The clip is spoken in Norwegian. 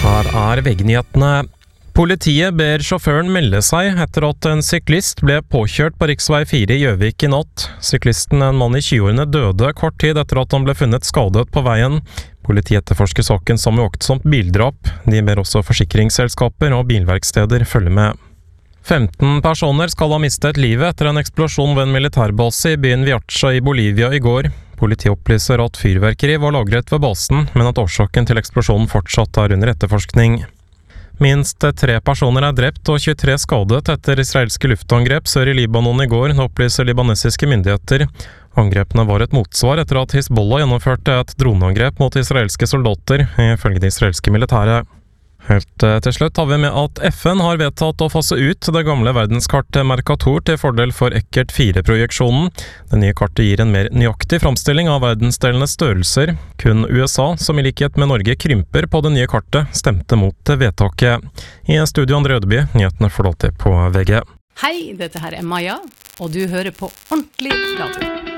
Her VG-nyhetene. Politiet ber sjåføren melde seg etter at en syklist ble påkjørt på riksvei 4 i Gjøvik i natt. Syklisten, en mann i 20-årene, døde kort tid etter at han ble funnet skadet på veien. Politiet etterforsker saken som uaktsomt bildrap. De ber også forsikringsselskaper og bilverksteder følge med. 15 personer skal ha mistet livet etter en eksplosjon ved en militærbase i byen Viacha i Bolivia i går. Politiet opplyser at fyrverkeri var lagret ved basen, men at årsaken til eksplosjonen fortsatt er under etterforskning. Minst 3 personer er drept og 23 skadet etter israelske luftangrep sør i Libanon i går, opplyser libanesiske myndigheter. Angrepene var et motsvar etter at Hizbollah gjennomførte et droneangrep mot israelske soldater, ifølge det israelske militæret. Helt til slutt har vi med at FN har vedtatt å fase ut det gamle verdenskartet Mercator til fordel for Eckert 4-projeksjonen. Det nye kartet gir en mer nøyaktig framstilling av verdensdelenes størrelser. Kun USA, som i likhet med Norge krymper på det nye kartet, stemte mot vedtaket. I studio André Ødeby, nyhetene får du alltid på VG. Hei, dette her er Maja, og du hører på Ordentlig Radio.